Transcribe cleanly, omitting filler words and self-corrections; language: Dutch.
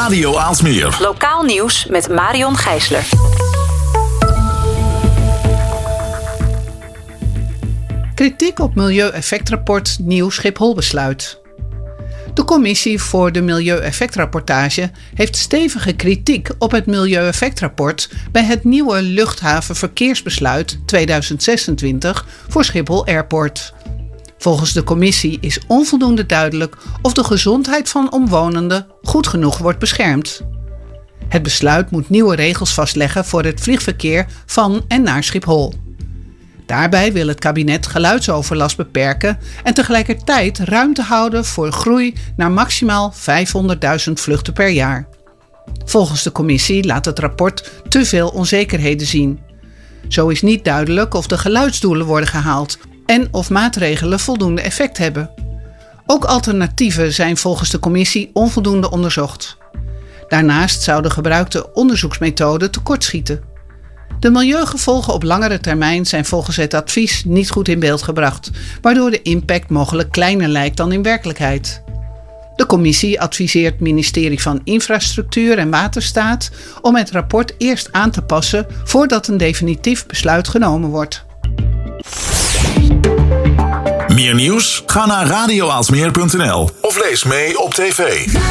Radio Aalsmeer. Lokaal nieuws met Marion Gijsler. Kritiek op Milieueffectrapport Nieuw Schiphol-besluit. De Commissie voor de Milieueffectrapportage heeft stevige kritiek op het Milieueffectrapport bij het nieuwe luchthavenverkeersbesluit 2026 voor Schiphol Airport. Volgens de commissie is onvoldoende duidelijk of de gezondheid van omwonenden goed genoeg wordt beschermd. Het besluit moet nieuwe regels vastleggen voor het vliegverkeer van en naar Schiphol. Daarbij wil het kabinet geluidsoverlast beperken en tegelijkertijd ruimte houden voor groei naar maximaal 500.000 vluchten per jaar. Volgens de commissie laat het rapport te veel onzekerheden zien. Zo is niet duidelijk of de geluidsdoelen worden gehaald en of maatregelen voldoende effect hebben. Ook alternatieven zijn volgens de commissie onvoldoende onderzocht. Daarnaast zou de gebruikte onderzoeksmethode tekortschieten. De milieugevolgen op langere termijn zijn volgens het advies niet goed in beeld gebracht, waardoor de impact mogelijk kleiner lijkt dan in werkelijkheid. De commissie adviseert het ministerie van Infrastructuur en Waterstaat om het rapport eerst aan te passen voordat een definitief besluit genomen wordt. Meer nieuws? Ga naar radioaalsmeer.nl of lees mee op tv.